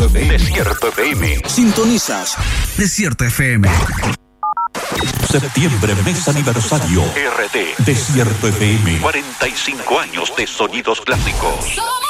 FM. Desierto FM. Sintonizas Desierto FM. Septiembre, mes aniversario. RT. Desierto FM. 45 años de sonidos clásicos.